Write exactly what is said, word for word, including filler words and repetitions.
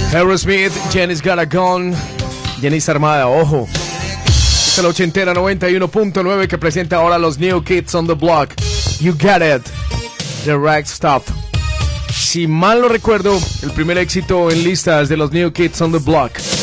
Aerosmith, Jenny's Got a Gun. Jenny's armada, ojo. Es la ochentera noventa y uno punto nueve que presenta ahora los New Kids on the Block. You Got It, The Right Stuff. Si mal no recuerdo, el primer éxito en listas de los New Kids on the Block.